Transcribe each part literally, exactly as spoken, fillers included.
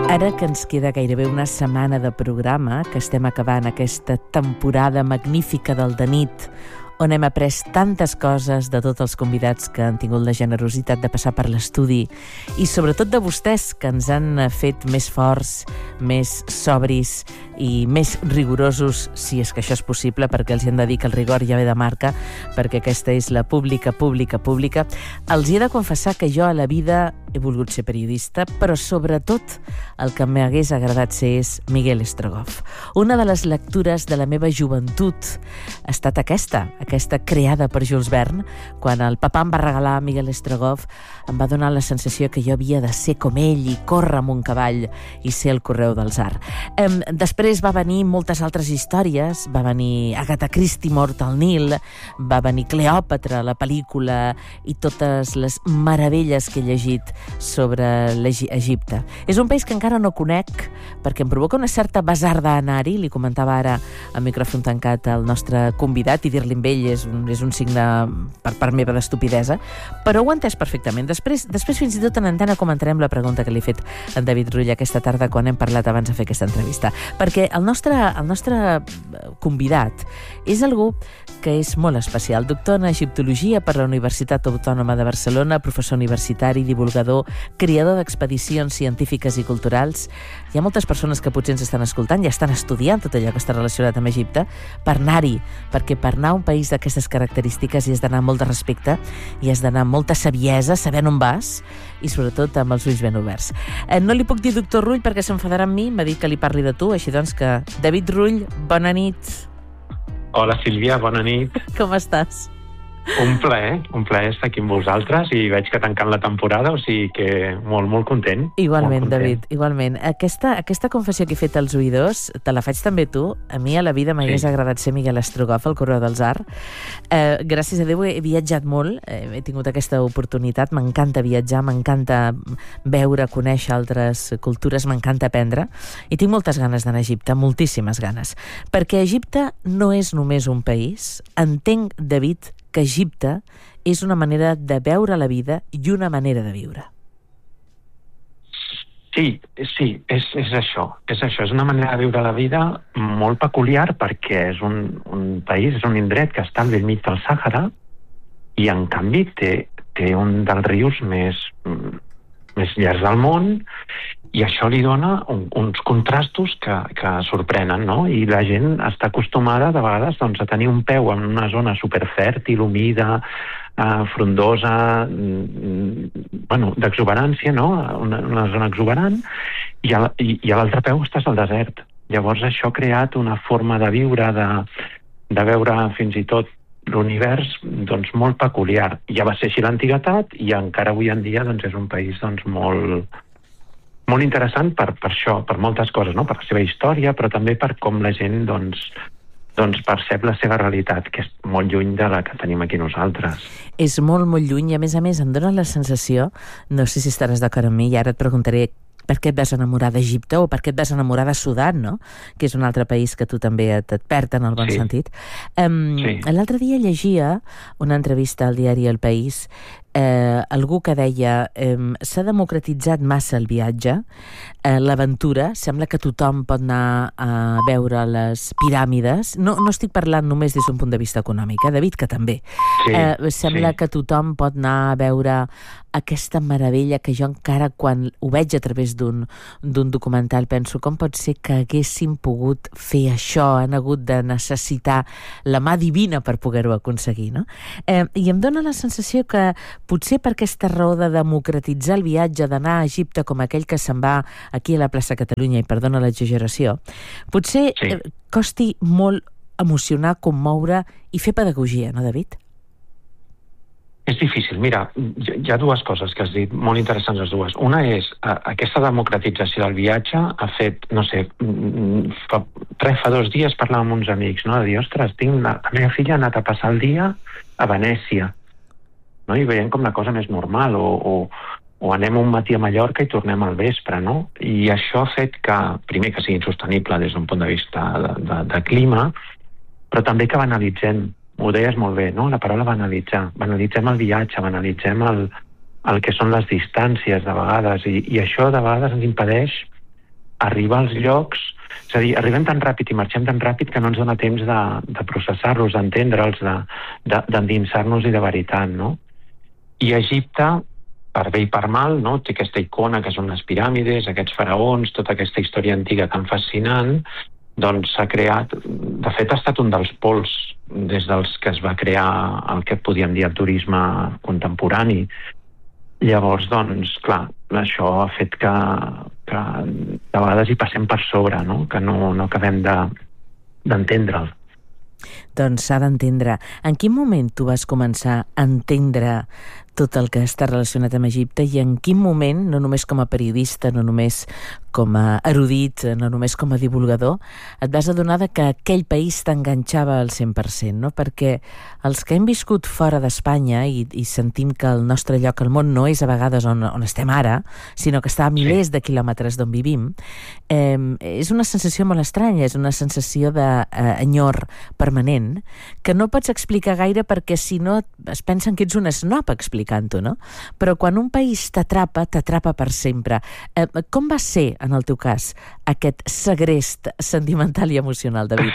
Ara que ens queda gairebé una setmana de programa, que estem acabant aquesta temporada magnífica del De nit, on hem après tantes coses de tots els convidats que han tingut la generositat de passar per l'estudi i sobretot de vostès, que ens han fet més forts, més sobris i més rigorosos, si és que això és possible, perquè els hi hem de dir que el rigor ja ve de marca, perquè aquesta és la pública, pública, pública. Els hi he de confessar que jo a la vida he volgut ser periodista, però sobretot el que m'hagués agradat ser és Miguel Strogoff. Una de les lectures de la meva joventut ha estat aquesta, aquesta creada per Jules Verne. Quan el papà em va regalar Miguel Strogoff, em va donar la sensació que jo havia de ser com ell i córrer amb un cavall i ser el correu del tsar. Em, després va venir moltes altres històries, va venir Agatha Christie mort al Nil, va venir Cleòpatra, la pel·lícula, i totes les meravelles que he llegit sobre l'Egipte. És un país que encara no conec perquè em provoca una certa basarda anar-hi, li comentava ara a micròfon tancat al nostre convidat, i dir-li amb ell és un, és un signe per part meva d'estupidesa, però ho he entès perfectament. Després, després fins i tot en antena comentarem la pregunta que li he fet en David Rull aquesta tarda quan hem parlat abans de fer aquesta entrevista, perquè el nostre, el nostre convidat és algú que és molt especial, doctor en egiptologia per la Universitat Autònoma de Barcelona, professor universitari, divulgador, creador d'expedicions científiques i culturals. Hi ha moltes persones que potser ens estan escoltant i estan estudiant tot allò que està relacionat amb Egipte per anar-hi, perquè per anar a un país d'aquestes característiques hi has d'anar amb molt de respecte, i has d'anar amb molta saviesa, sabent on vas, i sobretot amb els ulls ben oberts. Eh, no li puc dir doctor Rull perquè s'enfadarà amb mi, m'ha dit que li parli de tu, així doncs que David Rull, bona nit. Hola Sílvia, bona nit. Com estàs? Un plaer, un plaer estar aquí amb vosaltres, i veig que tancant la temporada, o sigui que molt, molt content. Igualment, molt content. David, igualment. Aquesta, aquesta confessió que he fet als oïdors, te la faig també tu. A mi a la vida m'hagués sí. agradat ser Miguel Strogoff, el correu del tsar. Eh, gràcies a Déu he viatjat molt, eh, he tingut aquesta oportunitat, m'encanta viatjar, m'encanta veure, conèixer altres cultures, m'encanta aprendre, i tinc moltes ganes d'anar a Egipte, moltíssimes ganes. Perquè Egipte no és només un país. Entenc, David, que Egipte és una manera de veure la vida i una manera de viure. Sí, sí, és, és això. És això, és una manera de viure la vida molt peculiar, perquè és un, un país, és un indret que està al bell mig del Sàhara, i en canvi té, té un dels rius més, més llargs del món, i això li dona un, uns contrastos que, que sorprenen, no? I la gent està acostumada de vegades doncs, a tenir un peu en una zona superfèrtil, humida, eh, frondosa, mm, bueno, d'exuberància, no? Una, una zona exuberant, i a, i, i a l'altre peu estàs al desert. Llavors això ha creat una forma de viure, de, de veure fins i tot l'univers doncs, molt peculiar. Ja va ser així l'antiguitat, i encara avui en dia doncs, és un país doncs, molt... molt interessant per, per això, per moltes coses, no? Per la seva història, però també per com la gent doncs, doncs percep la seva realitat, que és molt lluny de la que tenim aquí nosaltres. És molt, molt lluny, i a més a més em dona la sensació, no sé si estaràs d'acord amb mi, i ara et preguntaré per què et vas enamorar d'Egipte o per què et vas enamorar de Sudan, no? Que és un altre país que tu també et, et perd en el bon sí. sentit. Um, sí. L'altre dia llegia una entrevista al diari El País, eh, algú que deia eh, s'ha democratitzat massa el viatge, eh, l'aventura, sembla que tothom pot anar a veure les piràmides, no, no estic parlant només des d'un punt de vista econòmic, eh, David, que també. Sí, eh, sembla sí. que tothom pot anar a veure aquesta meravella que jo encara quan ho veig a través d'un, d'un documental penso com pot ser que haguéssim pogut fer això, han hagut de necessitar la mà divina per poder-ho aconseguir, no? Eh, I em dóna la sensació que potser per aquesta raó de democratitzar el viatge, d'anar a Egipte com aquell que se'n va aquí a la plaça Catalunya, i perdona l'exageració, potser sí. eh, costi molt emocionar, commoure i fer pedagogia, no, David? És difícil. Mira, hi ha dues coses que has dit, molt interessants les dues. Una és, aquesta democratització del viatge ha fet, no sé, fa, tres, fa dos dies parlàvem amb uns amics, no? De dir, ostres, tinc una, la meva filla ha anat a passar el dia a Venècia, no? I veiem com la cosa més normal, o, o, o anem un matí a Mallorca i tornem al vespre, no? I això ha fet que, primer, que sigui insostenible des d'un punt de vista de, de, de clima, però també que banalitzem. Ho deies molt bé, no? La paraula banalitzar. Banalitzem el viatge, banalitzem el, el que són les distàncies de vegades, i, i això de vegades ens impedeix arribar als llocs, és a dir, arribem tan ràpid i marxem tan ràpid que no ens dona temps de, de processar-los, d'entendre'ls, d'endinsar-nos i de veritat, no? I Egipte, per bé i per mal, no? Té aquesta icona que són les piràmides, aquests faraons, tota aquesta història antiga tan fascinant, doncs s'ha creat, de fet ha estat un dels pols des dels que es va crear el que podíem dir el turisme contemporani. Llavors, doncs, clar, això ha fet que, que de vegades hi passem per sobre, no? Que no, no acabem de, d'entendre'l. Doncs s'ha d'entendre. En quin moment tu vas començar a entendre tot el que està relacionat amb Egipte i en quin moment, no només com a periodista, no només com a erudit, no només com a divulgador, et vas adonar que aquell país t'enganxava al cent per cent, no? Perquè els que hem viscut fora d'Espanya i, i sentim que el nostre lloc al món no és a vegades on, on estem ara, sinó que està a milers de quilòmetres d'on vivim, eh, és una sensació molt estranya, és una sensació d'enyor permanent que no pots explicar gaire perquè si no es pensen que ets un snob explicant-ho, no? Però quan un país t'atrapa, t'atrapa per sempre. Eh, com va ser, en el teu cas, aquest segrest sentimental i emocional, David?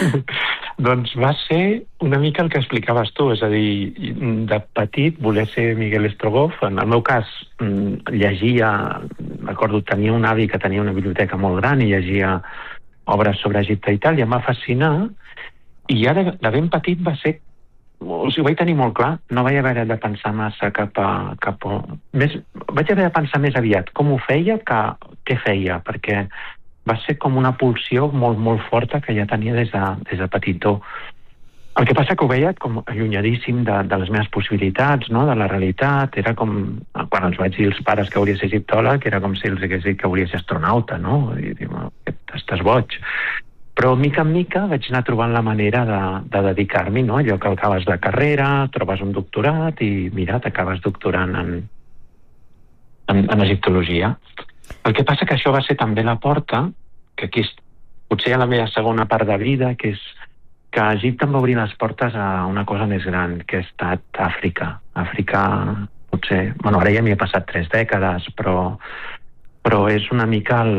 Doncs va ser una mica el que explicaves tu, és a dir, de petit voler ser Miguel Strogoff. En el meu cas, llegia, recordo, tenia un avi que tenia una biblioteca molt gran i llegia obres sobre Egipte i tal, i em va fascinar, i ja de, de ben petit va ser, o sigui, ho vaig tenir molt clar, no vaig haver de pensar massa cap a... Cap a més, vaig haver de pensar més aviat com ho feia que què feia, perquè va ser com una pulsió molt, molt forta que ja tenia des de, des de petitó. El que passa que ho veia com allunyadíssim de, de les meves possibilitats, no? De la realitat. Era com, quan els vaig dir als pares que volia ser egiptòleg, era com si els hagués dit que volia ser astronauta, no? I dic, estàs boig. Però mica en mica vaig anar trobant la manera de, de dedicar-m'hi, no? Allò que acabes de carrera, trobes un doctorat i mira, t'acabes doctorant en, en, en egiptologia. El que passa que això va ser també la porta, que aquí és potser a la meva segona part de vida, que és que Egipte em va obrir les portes a una cosa més gran, que ha estat Àfrica. Àfrica, potser... Bueno, ara ja m'hi he passat tres dècades, però, però és una mica el,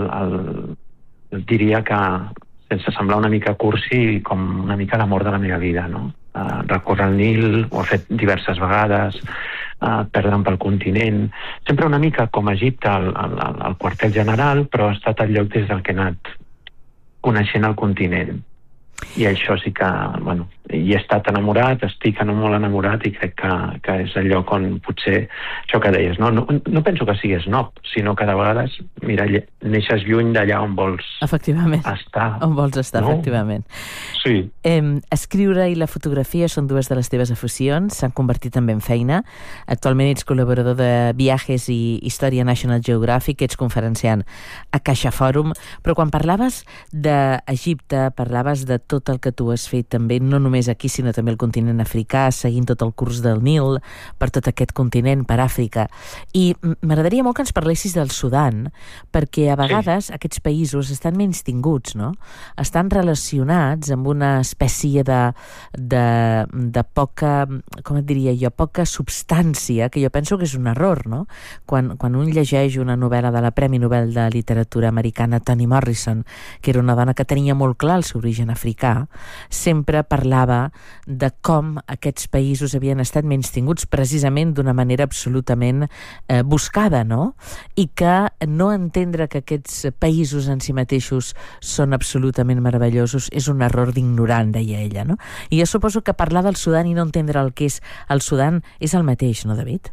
el... diria que... sense semblar una mica cursi, com una mica l'amor de la meva vida, no? Uh, recórrer el Nil, ho he fet diverses vegades, uh, perdre'm pel continent, sempre una mica com Egipte, al, al, al quartel general, però ha estat el lloc des del que he anat coneixent el continent. I això sí que, bueno, hi he estat enamorat, estic molt enamorat i crec que, que és el lloc on potser, això que deies, no, no, no penso que siguis snob, sinó que de vegades, mira, neixes lluny d'allà on vols efectivament. estar. On vols estar, no? Efectivament. Sí. Eh, escriure i la fotografia són dues de les teves aficions, s'han convertit també en feina. Actualment ets col·laborador de Viajes i Història National Geographic, ets conferenciant a Caixa Fòrum, però quan parlaves d'Egipte, parlaves de tot el que tu has fet també, no només aquí, sinó també al continent africà, seguint tot el curs del Nil, per tot aquest continent, per Àfrica. I m'agradaria molt que ens parlessis del Sudan, perquè a vegades sí. Aquests països estan menys tinguts, no? Estan relacionats amb una espècie de, de, de poca, com et diria jo, poca substància, que jo penso que és un error, no? Quan, quan un llegeix una novel·la de la Premi Nobel de Literatura americana, Toni Morrison, que era una dona que tenia molt clar el seu origen africà, sempre parlava de com aquests països havien estat menys tinguts precisament d'una manera absolutament eh, buscada, no? I que no entendre que aquests països en si mateixos són absolutament meravellosos és un error d'ignorant, deia ella, no? I jo suposo que parlar del Sudan i no entendre el que és el Sudan és el mateix, no, David?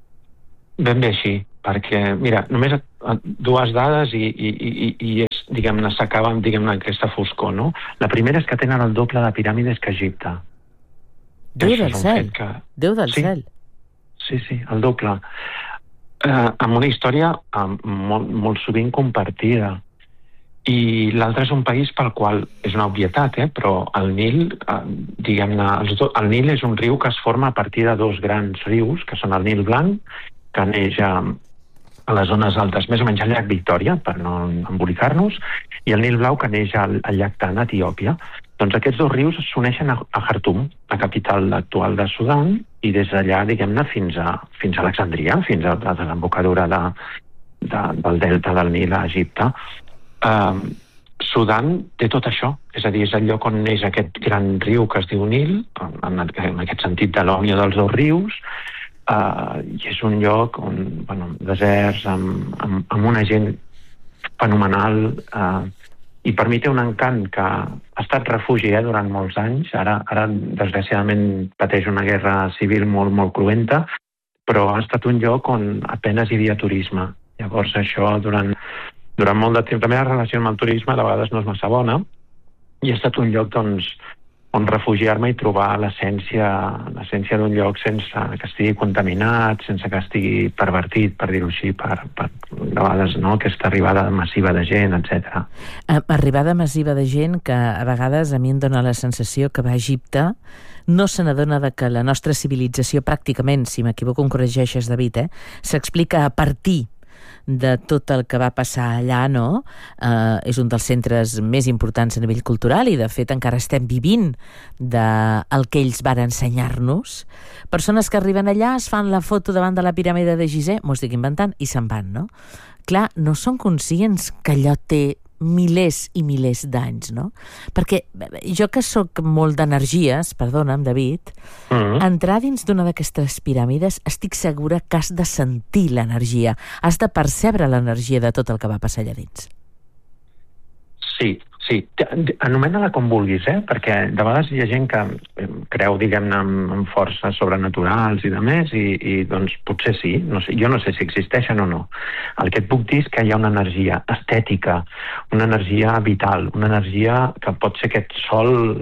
Ben bé així, perquè, mira, només dues dades i, i, i, i és, diguem-ne, s'acaba amb, diguem-ne, aquesta foscor, no? La primera és que tenen el doble de piràmides que Egipte. Déu del cel! Que... Déu del sí. cel! Sí, sí, el doble. Eh, amb una història eh, molt, molt sovint compartida. I l'altre és un país pel qual, és una obvietat, eh, però el Nil, eh, diguem-ne, el Nil és un riu que es forma a partir de dos grans rius, que són el Nil Blanc, que neix a, a les zones altes, més o menys al llac Victòria, per no embolicar-nos, i el Nil Blau, que neix al, al llac Tan, a Etiòpia. Doncs aquests dos rius s'uneixen a, a Khartoum, la capital actual de Sudan, i des d'allà, diguem-ne, fins a, fins a Alexandria, fins a la desembocadura de, de, del delta del Nil a Egipte. Uh, Sudan té tot això, és a dir, és el lloc on neix aquest gran riu que es diu Nil, en, en aquest sentit de la unió dels dos rius, uh, i és un lloc on, bueno, deserts, amb, amb, amb una gent fenomenal, uh, i per mi té un encant que ha estat refugi eh, durant molts anys, ara, ara desgraciadament pateix una guerra civil molt, molt cruenta, però ha estat un lloc on apenas hi havia turisme. Llavors això durant... Durant molt de temps, la meva relació amb el turisme a vegades no és massa bona i ha estat un lloc doncs, on refugiar-me i trobar l'essència l'essència d'un lloc sense que estigui contaminat, sense que estigui pervertit, per dir-ho així, per, per a vegades no? Aquesta arribada massiva de gent, etcètera. Arribada massiva de gent que a vegades a mi em dóna la sensació que va a Egipte no se n'adona de que la nostra civilització pràcticament, si m'equivoco em corregeixes, David, eh, s'explica a partir de tot el que va passar allà, no? Eh, és un dels centres més importants a nivell cultural i, de fet, encara estem vivint del que ells van ensenyar-nos. Persones que arriben allà, es fan la foto davant de la piràmide de Gizeh, m'ho estic inventant, i se'n van, no? Clar, no són conscients que allò té milers i milers d'anys, no? Perquè jo que sóc molt d'energies, perdona'm, David, mm-hmm. entrar dins d'una d'aquestes piràmides estic segura que has de sentir l'energia, has de percebre l'energia de tot el que va passar allà dins. Sí, sí. Anomena-la com vulguis, eh? Perquè de vegades hi ha gent que creu, diguem-ne, en forces sobrenaturals i de més, i, i doncs potser sí. No sé, jo no sé si existeixen o no. El que et puc dir és que hi ha una energia estètica, una energia vital, una energia que pot ser aquest sol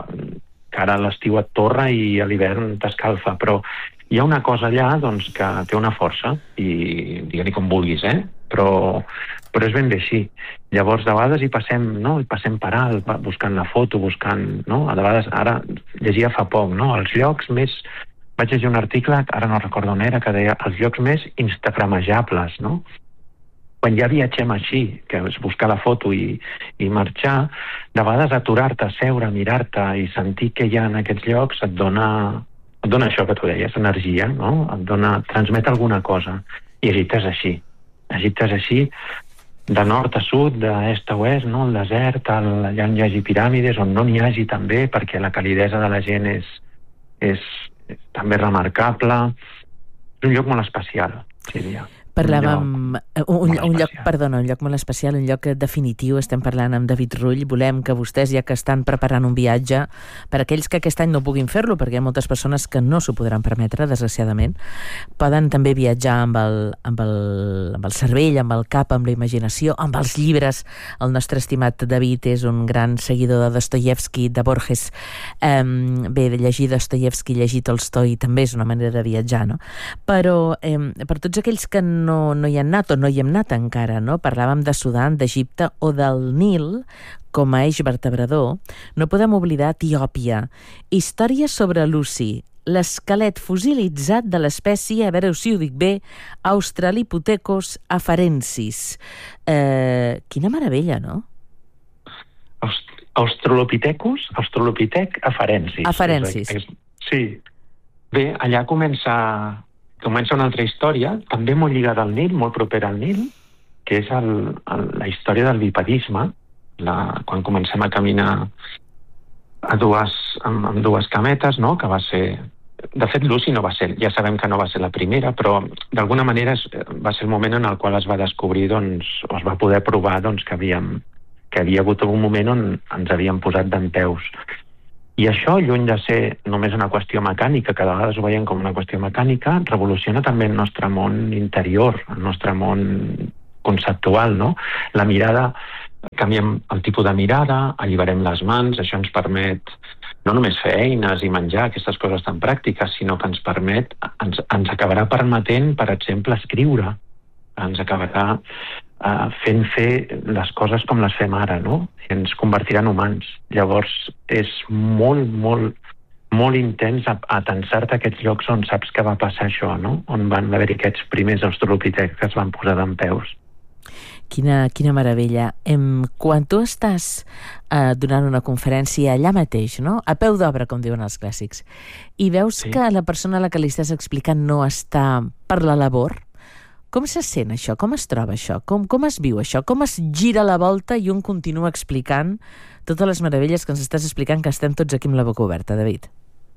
que ara a l'estiu et torra i a l'hivern t'escalfa, però hi ha una cosa allà doncs, que té una força, i digue-li com vulguis, eh? Però, però és ben bé així. Llavors, de vegades hi passem, no? Hi passem per alt, buscant la foto, buscant... No? A vegades, ara llegia fa poc, no? Els llocs més... Vaig llegir un article, ara no recordo on era, que deia els llocs més instagramejables, no? Quan ja viatgem així, que és buscar la foto i, i marxar, de vegades aturar-te, seure, mirar-te i sentir què hi ha en aquests llocs et dona, et dona això que tu deies, energia, no? Et dona, transmet alguna cosa. I Egipte és així. Egipte és així, de nord a sud, d'est a oest, no? El desert, el, allà on hi hagi piràmides, on no n'hi hagi també, perquè la calidesa de la gent és, és, és també remarcable. És un lloc molt especial, diria. Parlàvem... Un, un, un lloc, perdona, un lloc molt especial, un lloc definitiu. Estem parlant amb David Rull. Volem que vostès, ja que estan preparant un viatge, per aquells que aquest any no puguin fer-lo, perquè hi ha moltes persones que no s'ho podran permetre, desgraciadament, poden també viatjar amb el, amb el, amb el cervell, amb el cap, amb la imaginació, amb els llibres. El nostre estimat David és un gran seguidor de Dostoievski, de Borges. Um, bé, de llegir Dostoievski, llegir Tolstoi, també és una manera de viatjar, no? Però um, per tots aquells que no, no hi han anat o no hi hem anat encara, no? Parlàvem de Sudan, d'Egipte o del Nil com a eix vertebrador, no podem oblidar Etiòpia. Història sobre Lucy, l'esquelet fossilitzat de l'espècie, a veure si ho dic bé, Australopithecus afarensis. Eh, quina meravella, no? Aust Australopithecus, Australopithec afarensis. Afarensis. És, és, sí. Bé, allà comença... Comença una altra història, també molt lligada al Nil, molt propera al Nil, que és el, el, la història del bipedisme, la, quan comencem a caminar a dues, amb, amb dues cametes, no? Que va ser... De fet, Lucy no va ser, ja sabem que no va ser la primera, però d'alguna manera es, va ser el moment en el qual es va descobrir, doncs, o es va poder provar doncs, que, havíem, que havia hagut un moment on ens havíem posat dempeus. I això, lluny de ser només una qüestió mecànica, que de vegades ho veiem com una qüestió mecànica, revoluciona també el nostre món interior, el nostre món conceptual, no? La mirada, canviem el tipus de mirada, alliberem les mans, això ens permet no només fer eines i menjar, aquestes coses tan pràctiques, sinó que ens permet, ens, ens acabarà permetent, per exemple, escriure, ens acabarà uh, fent fer les coses com les fem ara, no? I ens convertirà en humans. Llavors és molt, molt, molt intens atensar-te a aquests llocs on saps que va passar això, no? On van haver-hi aquests primers australopitecs que es van posar dempeus. Quina, quina meravella. Em, quan tu estàs eh, donant una conferència allà mateix, no? A peu d'obra, com diuen els clàssics, i veus sí. que la persona a la que li estàs explicant no està per la labor, Com se sent això? Com es troba això? Com, com es viu això? Com es gira la volta i un continua explicant totes les meravelles que ens estàs explicant, que estem tots aquí amb la boca oberta, David?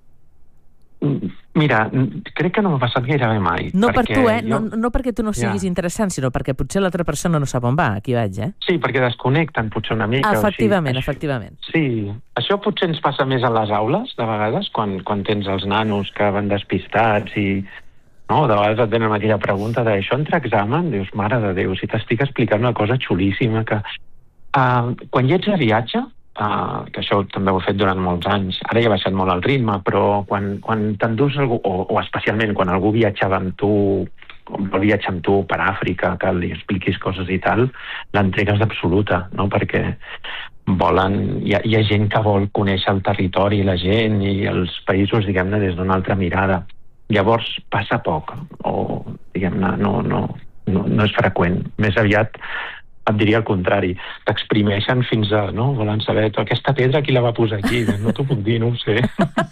Mira, crec que no m'ha passat gairebé mai. No per tu, eh? Jo... No, no perquè tu no siguis ja. interessant, sinó perquè potser l'altra persona no sap on va, aquí vaig, eh? Sí, perquè desconnecten potser una mica. Efectivament, o sigui, efectivament. Sí, això potser ens passa més a les aules, de vegades, quan, quan tens els nanos que van despistats i... No, de vegades et venen aquella pregunta de això entre examen, dius, mare de Déu, si t'estic explicant una cosa xulíssima que... Uh, quan hi ets a viatge, Uh, que això també ho he fet durant molts anys, ara ja ha baixat molt el ritme, però quan, quan t'endús algú, o, o especialment quan algú viatjava amb tu, o vol viatjar amb tu per Àfrica, que li expliquis coses i tal, l'entrega és absoluta, no? Perquè volen, hi ha, hi ha gent que vol conèixer el territori, la gent i els països, diguem-ne, des d'una altra mirada. Llavors passa poc, o diguem-ne, no, no, no, no és freqüent. Més aviat et diria el contrari, t'exprimeixen fins a, no? Volen saber, aquesta pedra qui la va posar aquí? No t'ho puc dir, no ho sé.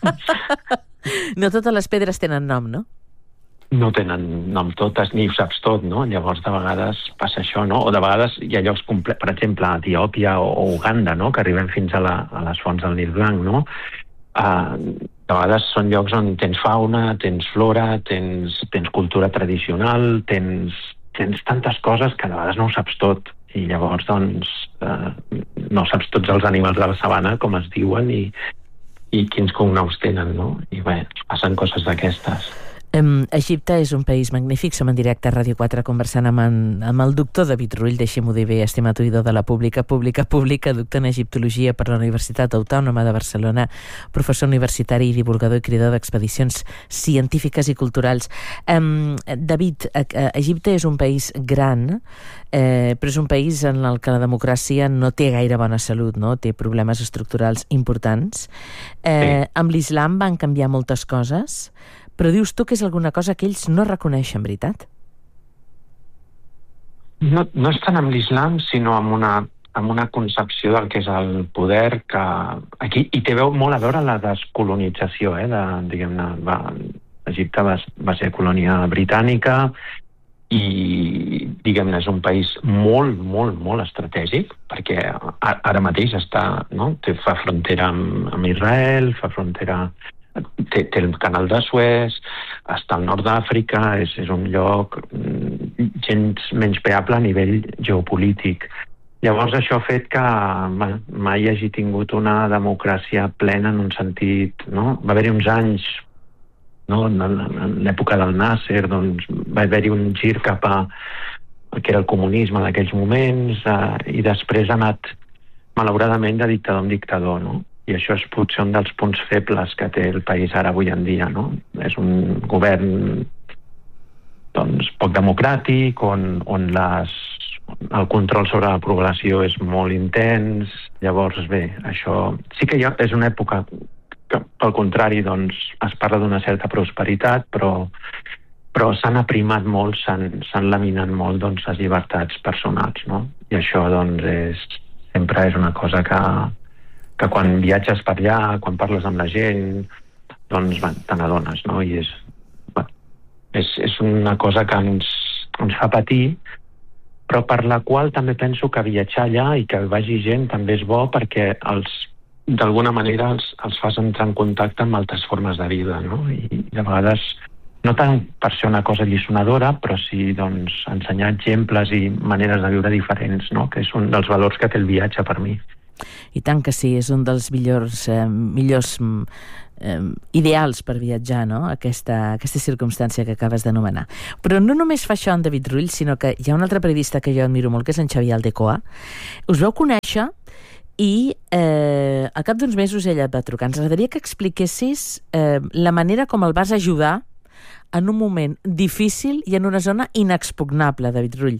No totes les pedres tenen nom, no? No tenen nom totes, ni ho saps tot, no? Llavors, de vegades passa això, no? O de vegades hi ha llocs, per exemple, a Etiòpia o, o Uganda, no? Que arribem fins a, la, a les fonts del Nil Blanc, no? Uh, de vegades són llocs on tens fauna, tens flora, tens, tens cultura tradicional, tens, tens tantes coses que de vegades no ho saps tot. I llavors, doncs, eh, no saps tots els animals de la sabana, com es diuen, i, i quins cognoms tenen, no? I bé, passen coses d'aquestes. Um, Egipte és un país magnífic. Som en directe a Ràdio quatre conversant amb, en, amb el doctor David Rull, deixem-ho dir bé, estimat oïdor de la pública, pública, pública, doctor en Egiptologia per la Universitat Autònoma de Barcelona, professor universitari i divulgador i cridor d'expedicions científiques i culturals. Um, David, Egipte és un país gran, eh, però és un país en el que la democràcia no té gaire bona salut, no? Té problemes estructurals importants. Eh, sí. Amb l'islam van canviar moltes coses, però dius tu que és alguna cosa que ells no reconeixen, veritat? No, no és tant amb l'islam, sinó amb una, amb una concepció del que és el poder, que aquí hi té molt a veure la descolonització, eh, de, diguem-ne, va, Egipte va, va ser colònia britànica i, diguem-ne, és un país molt, molt, molt estratègic, perquè ara mateix està, no? Té, fa frontera amb, amb Israel, fa frontera... Té, té el canal de Suez, està al nord d'Àfrica, és, és un lloc gens menyspreable a nivell geopolític. Llavors això ha fet que mai hagi tingut una democràcia plena en un sentit, no? Va haver-hi uns anys, no? En l'època del Nasser, doncs va haver-hi un gir cap a el que era el comunisme d'aquells moments, eh, i després ha anat malauradament de dictador en dictador, no? I això és potser un dels punts febles que té el país ara avui en dia, no? És un govern, doncs, poc democràtic, on, on les, el control sobre la població és molt intens. Llavors, bé, això sí que ja és una època que, pel contrari, doncs, es parla d'una certa prosperitat, però, però s'han aprimat molt, s'han laminat molt, doncs, les llibertats personals, no? I això, doncs, és, sempre és una cosa que que quan viatges per allà, quan parles amb la gent, doncs bueno, te n'adones, no? I és, bueno, és, és una cosa que ens, ens fa patir, però per la qual també penso que viatjar allà i que vagi gent també és bo, perquè els, d'alguna manera els, els fas entrar en contacte amb altres formes de vida, no? I, i de vegades, no tant per ser una cosa alliçonadora, però sí, doncs, ensenyar exemples i maneres de viure diferents, no? Que és un dels valors que té el viatge per mi. I tant que sí, és un dels millors, eh, millors eh, ideals per viatjar, no? Aquesta, aquesta circumstància que acabes d'anomenar. Però no només fa això en David Rull, sinó que hi ha un altre periodista que jo admiro molt, que és en Xavier Aldecoa. Us veu conèixer i eh, al cap d'uns mesos ella et va trucar. Ens agradaria que expliquessis eh, la manera com el vas ajudar en un moment difícil i en una zona inexpugnable, David Rull.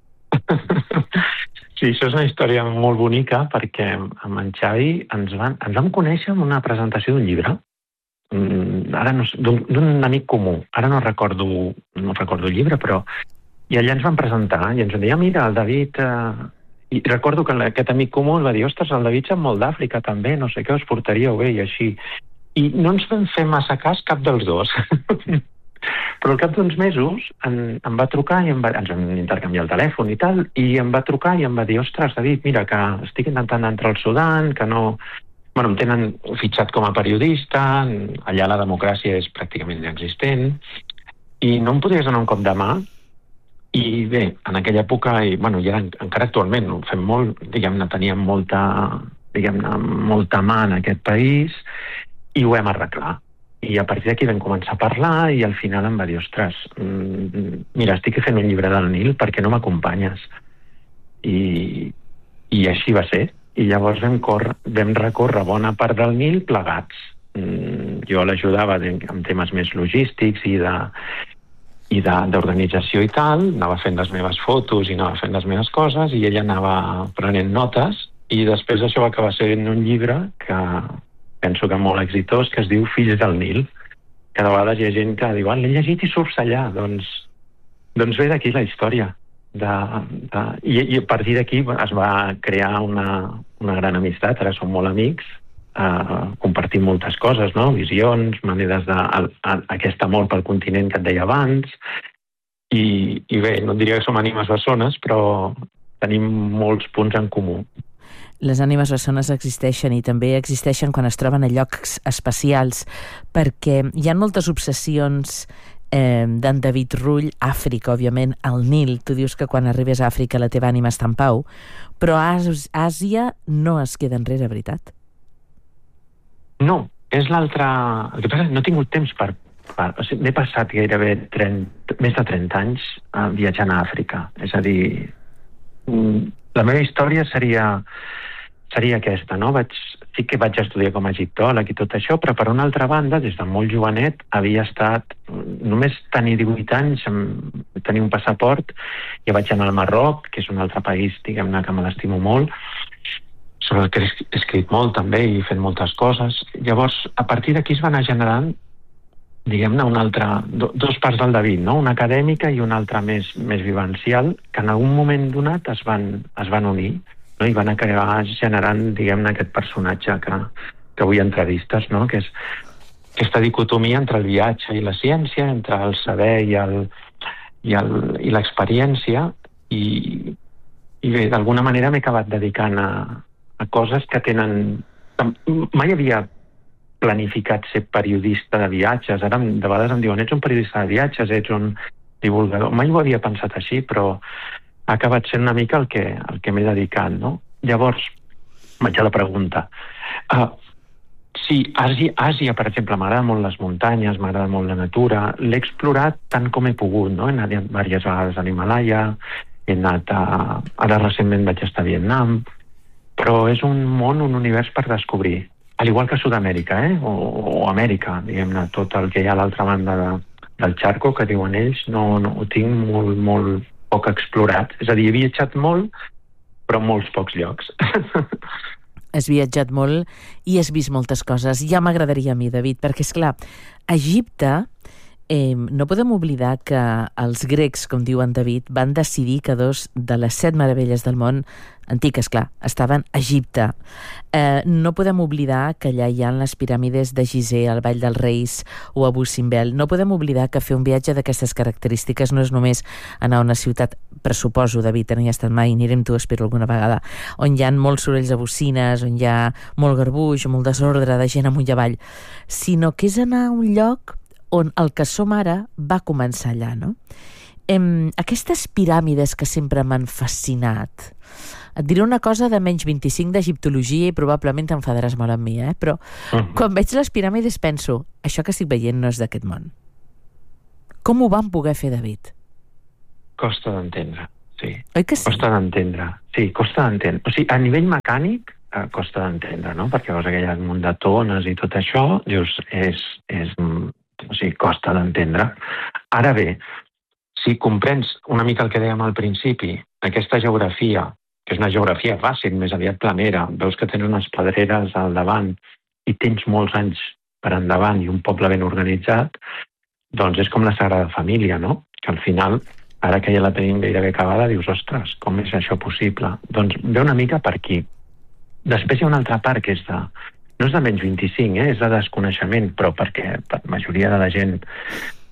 Sí, això és una història molt bonica, perquè amb en Xavi ens, van, ens vam conèixer en una presentació d'un llibre, ara no, d'un amic comú. Ara no recordo, no recordo el llibre, però... I allà ens van presentar i ens van dir, ah, mira, el David... Eh... I recordo que aquest amic comú ens va dir, ostres, el David sap molt d'Àfrica també, no sé què, us portaríeu bé i així. I no ens vam fer massa cas cap dels dos. Però al cap d'uns mesos en, em va trucar i em va, ens vam intercanviar el telèfon i tal, i em va trucar i em va dir, ostres, David, mira, que estic intentant entrar al Sudan, que no... Bueno, em tenen fitxat com a periodista, allà la democràcia és pràcticament inexistent, i no em podries donar un cop de mà? I bé, en aquella època, i bueno, ja encara actualment ho fem molt, diguem-ne, teníem molta, diguem-ne, molta mà en aquest país, i ho vam arreglar. I a partir d'aquí vam començar a parlar i al final em va dir, ostres, mira, estic fent un llibre del Nil, per què no m'acompanyes? I, I així va ser. I llavors vam, córrer, vam recórrer bona part del Nil plegats. Jo l'ajudava en temes més logístics i de i d'organització i tal, anava fent les meves fotos i anava fent les meves coses i ella anava prenent notes i després això va acabar sent un llibre que penso que molt exitós, que es diu Fills del Nil. Cada vegada hi ha gent que diu, ah, l'he llegit i surts allà. Doncs, doncs ve d'aquí la història. De, de, i, I a partir d'aquí es va crear una, una gran amistat, ara som molt amics, Uh, compartir moltes coses, no? Visions, maneres de... A, a, aquest amor pel continent que et deia abans, i, i bé, no et diria que som ànimes bessones, però tenim molts punts en comú. Les ànimes bessones existeixen i també existeixen quan es troben a llocs especials, perquè hi ha moltes obsessions eh, d'en David Rull, Àfrica, òbviament, al Nil. Tu dius que quan arribes a Àfrica la teva ànima està en pau, però Àsia no es queda enrere, veritat? No, és l'altre... El que passa és que no he tingut temps per... per o sigui, m'he passat gairebé trenta, més de trenta anys uh, viatjant a Àfrica. És a dir, la meva història seria, seria aquesta, no? Vaig, sí que vaig estudiar com a egiptòleg i tot això, però per una altra banda, des de molt jovenet, havia estat... Només tenir divuit anys, tenir un passaport, i vaig anar al Marroc, que és un altre país, diguem-ne, que me l'estimo molt, sobre el que he escrit molt també i fet moltes coses. Llavors, a partir d'aquí es va anar generant, diguem-ne, una altra, do, dos parts del David, no? Una acadèmica i una altra més, més vivencial, que en algun moment donat es van, es van unir, no? I van acabar generant, diguem-ne, aquest personatge que, que avui entrevistes, no? Que és aquesta dicotomia entre el viatge i la ciència, entre el saber i el, i el, i l'experiència, i, i bé, d'alguna manera m'he acabat dedicant a a coses que tenen... Mai havia planificat ser periodista de viatges. Ara de vegades em diuen, ets un periodista de viatges, ets un divulgador. Mai ho havia pensat així, però ha acabat sent una mica el que, el que m'he dedicat, no? Llavors, vaig a la pregunta. Uh, sí, Àsia, Àsia, per exemple, m'agrada molt les muntanyes, m'agrada molt la natura. L'he explorat tant com he pogut, no? He anat diverses vegades a l'Himalaya, he anat a... Ara recentment vaig estar a Vietnam, però és un món, un univers per descobrir. Al igual que Sud-amèrica, eh? o, o Amèrica, diguem-ne, tot el que hi ha a l'altra banda de, del xarco, que diuen ells, no, no ho tinc molt, molt poc explorat. És a dir, he viatjat molt, però en molts pocs llocs. Has viatjat molt i has vist moltes coses. Ja m'agradaria a mi, David, perquè, és clar, a Egipte eh, no podem oblidar que els grecs, com diu en David, van decidir que dos de les set meravelles del món antic, esclar, estaven a Egipte. Eh, no podem oblidar que allà hi ha les piràmides de Gizeh, al Vall dels Reis o a Abu Simbel. No podem oblidar que fer un viatge d'aquestes característiques no és només anar a una ciutat, pressuposo, David, no hi ha estat mai, anirem tu, espero, alguna vegada, on hi ha molts sorolls de bocines, on hi ha molt garbuix, molt desordre de gent amunt i avall, sinó que és anar a un lloc on el que som ara va començar allà, no? Em, aquestes piràmides que sempre m'han fascinat. Et diré una cosa de menys vint-i-cinc d'egiptologia i probablement t'enfadaràs molt amb mi, eh? Però uh-huh. quan veig les piràmides penso, això que estic veient no és d'aquest món. Com ho van poder fer, David? Costa d'entendre, sí. Oi que sí? Costa d'entendre, sí, costa d'entendre. O sigui, a nivell mecànic, eh, costa d'entendre, no? Perquè veus que hi ha un munt de tones i tot això, dius, és, és, o sigui, costa d'entendre. Ara bé, si comprens una mica el que dèiem al principi, aquesta geografia, que és una geografia fàcil, més aviat planera, veus que tens unes pedreres al davant i tens molts anys per endavant i un poble ben organitzat, doncs és com la Sagrada Família, no? Que al final, ara que ja la tenim gairebé acabada, dius, ostres, com és això possible? Doncs ve una mica per aquí. Després hi ha una altra part que és de... No és de menys vint-i-cinc, eh? És de desconeixement, però perquè per la majoria de la gent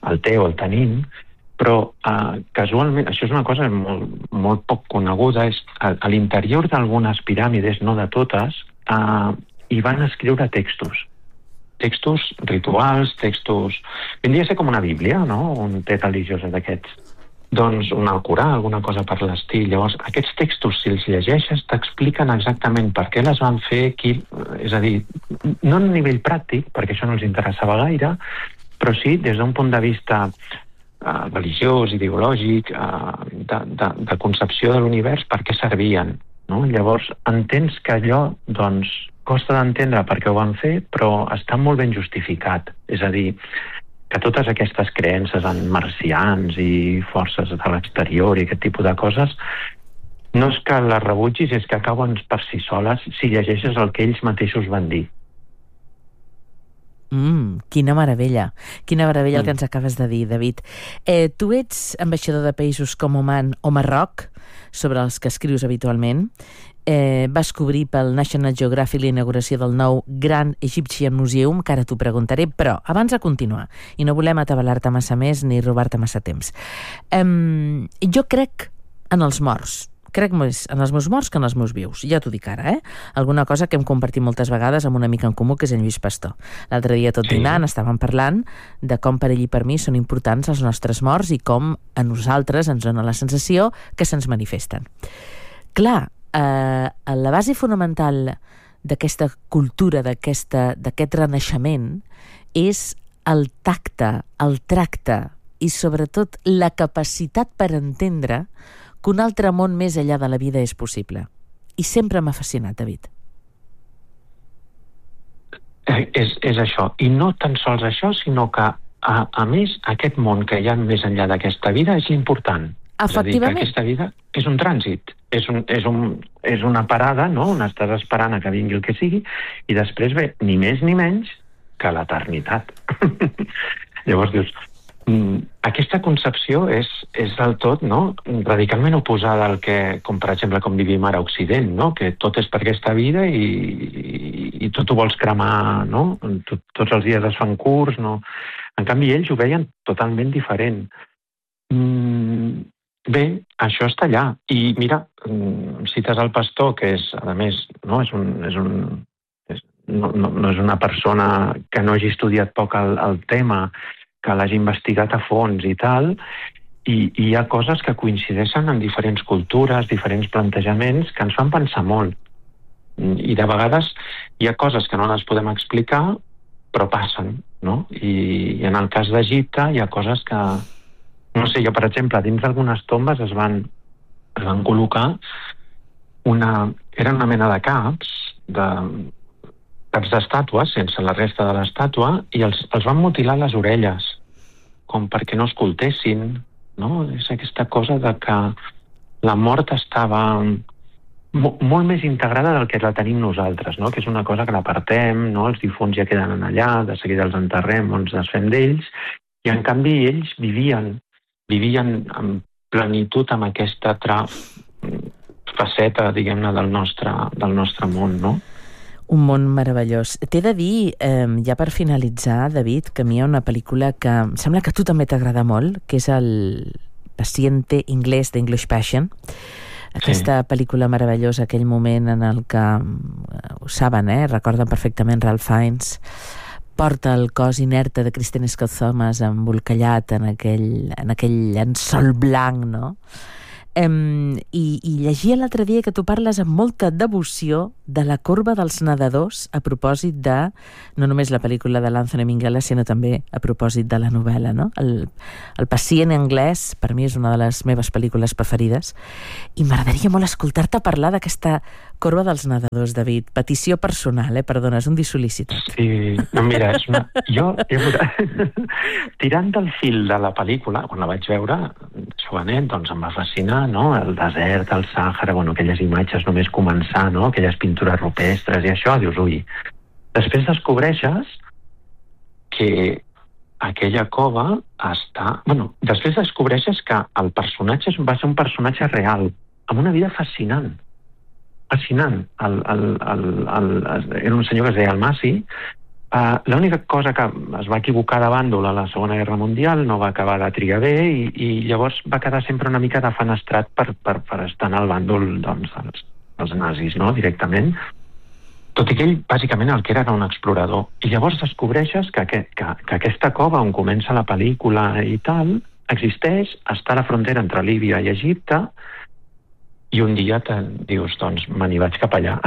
el té o el tenim, però uh, casualment, això és una cosa molt, molt poc coneguda, és a, a l'interior d'algunes piràmides, no de totes, uh, hi van escriure textos. Textos rituals, textos... Vindria a ser com una bíblia, no? Un text religiós d'aquests. Doncs un Alcorà, alguna cosa per l'estil. Llavors, aquests textos, si els llegeixes, t'expliquen exactament per què les van fer, qui... És a dir, no a nivell pràctic, perquè això no els interessava gaire, però sí des d'un punt de vista uh, religiós, ideològic, uh, de, de, de concepció de l'univers, per què servien. No? Llavors, entens que allò, doncs, costa d'entendre per què ho van fer, però està molt ben justificat. És a dir, que totes aquestes creences en marcians i forces de l'exterior i aquest tipus de coses, no és que les rebutgis, és que acaben per si soles si llegeixes el que ells mateixos van dir. Mm, quina meravella, quina meravella mm. el que ens acabes de dir, David. Eh, tu ets ambaixador de països com Oman o Marroc, sobre els que escrius habitualment. Eh, vas cobrir pel National Geographic l'inauguració del nou Grand Egyptian Museum, que ara t'ho preguntaré, però abans de continuar, i no volem atabalar-te massa més ni robar-te massa temps, eh, jo crec en els morts, crec més en els meus morts que en els meus vius, ja t'ho dic ara, eh? Alguna cosa que hem compartit moltes vegades amb un amic en comú, que és en Lluís Pastor. L'altre dia, tot sí. dinant, estàvem parlant de com per ell i per mi són importants els nostres morts i com a nosaltres ens dona la sensació que se'ns manifesten. Clar, Uh, la base fonamental d'aquesta cultura, d'aquesta, d'aquest renaixement, és el tacte, el tracte i sobretot la capacitat per entendre que un altre món més enllà de la vida és possible. I sempre m'ha fascinat, David. Eh, és, és això. I no tan sols això, sinó que, a, a més, aquest món que hi ha més enllà d'aquesta vida és l'important. Efectivament. És a dir, que aquesta vida és un trànsit, és, un, és, un, és una parada, no? On estàs esperant a que vingui el que sigui, i després ve ni més ni menys que l'eternitat. Llavors dius, mm, aquesta concepció és, és del tot, no? radicalment oposada al que, com per exemple, com vivim ara a Occident, no? Que tot és per aquesta vida i, i, i tot ho vols cremar, no? Tot, tots els dies es fan curts, no? En canvi, ells ho veien totalment diferent. Mm, Bé, això està allà. I mira, cites el pastor, que és, a més, no és, un, és, un, és no, no, no és una persona que no hagi estudiat poc el, el tema, que l'hagi investigat a fons i tal, i, i hi ha coses que coincideixen en diferents cultures, diferents plantejaments, que ens fan pensar molt. I de vegades hi ha coses que no les podem explicar, però passen, no? I, i en el cas d'Egipte hi ha coses que... No sé, jo, per exemple, dins d'algunes tombes es van, es van col·locar una... Era una mena de caps, de, caps d'estàtues, sense la resta de l'estàtua, i els, els van mutilar les orelles, com perquè no escoltessin, no? És aquesta cosa de que la mort estava mo, molt més integrada del que la tenim nosaltres, no? Que és una cosa que l'apartem, no? Els difunts ja queden allà, de seguida els enterrem o ens desfem d'ells, i en canvi ells vivien vivien en plenitud amb aquesta altra faceta, diguem-ne, del nostre, del nostre món, no? Un món meravellós. T'he de dir, eh, ja per finalitzar, David, que a mi hi ha una pel·lícula que em sembla que a tu també t'agrada molt, que és el Paciente Inglés d'English Passion. Aquesta sí. pel·lícula meravellosa, aquell moment en el que, ho saben, eh? Recorden perfectament Ralph Fiennes, porta el cos inerte de Kristen Scott Thomas embolcallat en aquell, en aquell llençol blanc, no? Um, i, i llegia l'altre dia que tu parles amb molta devoció de la corba dels nedadors a propòsit de, no només la pel·lícula de l'Anthony Minghella, sinó també a propòsit de la novel·la, no? El, el Pacient anglès, per mi és una de les meves pel·lícules preferides, i m'agradaria molt escoltar-te parlar d'aquesta corba dels nedadors, David. Petició personal, eh? Perdona, és un dissol·licitat. Sí, no, mira, és una... jo, jo tirant del fil de la pel·lícula, quan la vaig veure, Joanet, doncs em va fascinar, no? El desert, el Sàhara, bueno, aquelles imatges només començar, no? Aquelles pintures rupestres i això, dius, ui. Després descobreixes que aquella cova està... Bueno, després descobreixes que el personatge va ser un personatge real, amb una vida fascinant. Fascinant. El, el, el, el, era un senyor que es deia Almasi, Uh, l'única cosa que es va equivocar de bàndol a la Segona Guerra Mundial, no va acabar de triar bé i, i llavors va quedar sempre una mica defenestrat per, per, per estar en el bàndol doncs, dels, dels nazis, no?, directament. Tot i que ell, bàsicament, el que era era un explorador. I llavors descobreixes que, que, que, que aquesta cova on comença la pel·lícula i tal, existeix, està a la frontera entre Líbia i Egipte, i un dia te dius, doncs, me n'hi vaig cap allà.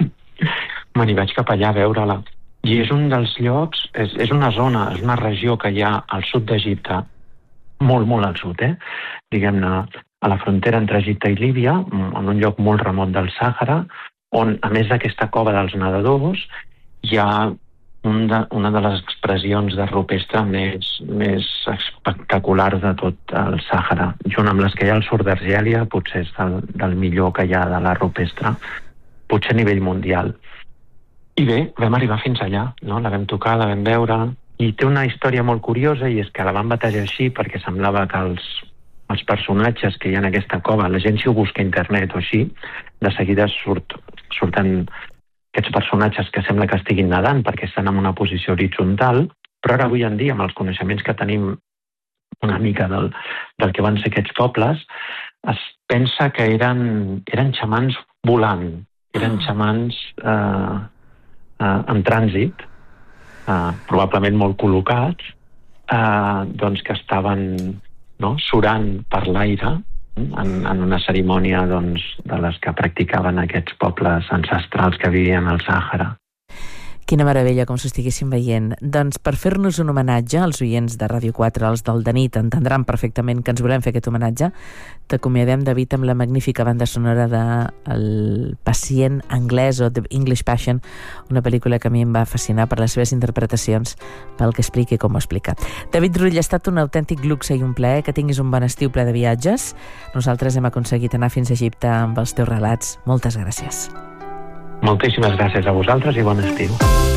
me n'hi vaig cap allà a veure-la. I és un dels llocs, és, és una zona, és una regió que hi ha al sud d'Egipte, molt, molt al sud, eh? Diguem-ne, a la frontera entre Egipte i Líbia, en un lloc molt remot del Sàhara, on, a més d'aquesta cova dels nedadors, hi ha un de, una de les expressions de rupestre més, més espectaculars de tot el Sàhara. Junt amb les que hi ha al sud d'Argèlia, potser és del, del millor que hi ha de la rupestre, potser a nivell mundial. I bé, vam arribar fins allà, no? La vam tocar, la vam veure, i té una història molt curiosa, i és que la van batejar així perquè semblava que els, els personatges que hi ha en aquesta cova, la gent si ho busca a internet o així, de seguida surt, surten aquests personatges que sembla que estiguin nedant perquè estan en una posició horitzontal, però ara avui en dia, amb els coneixements que tenim una mica del, del que van ser aquests pobles, es pensa que eren, eren xamans volant, eren xamans eh, Uh, en trànsit, uh, probablement molt col·locats, uh, doncs que estaven no, surant per l'aire en, en una cerimònia doncs, de les que practicaven aquests pobles ancestrals que vivien al Sàhara. Quina meravella, com s'ho estiguéssim veient. Doncs per fer-nos un homenatge als oients de Ràdio quatre, els del de nit, entendran perfectament que ens volem fer aquest homenatge. T'acomiadem, David, amb la magnífica banda sonora de El pacient anglès o The English Patient, una pel·lícula que a mi em va fascinar per les seves interpretacions, pel que expliqui com ho explica. David Rull, ha estat un autèntic luxe i un plaer, que tinguis un bon estiu ple de viatges. Nosaltres hem aconseguit anar fins a Egipte amb els teus relats. Moltes gràcies. Moltíssimes gràcies a vosaltres i bon estiu.